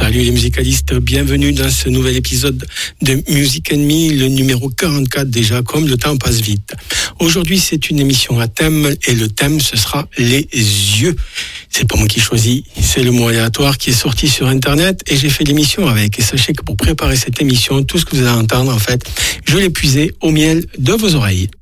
Salut les musicalistes, bienvenue dans ce nouvel épisode de Music & Me, le numéro 44 déjà, comme le temps passe vite. Aujourd'hui, c'est une émission à thème et le thème, ce sera les yeux. C'est pas moi qui choisis, c'est le mot aléatoire qui est sorti sur Internet et j'ai fait l'émission avec. Et sachez que pour préparer cette émission, tout ce que vous allez entendre, en fait, je l'ai puisé au miel de vos oreilles.